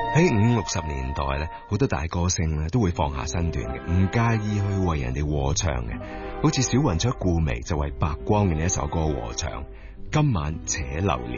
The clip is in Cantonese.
喺50、60年代咧，好多大歌星咧都會放下身段嘅，唔介意去為人哋和唱嘅。好似小雲雀顧媚就為白光嘅呢一首歌和唱。今晚且留戀。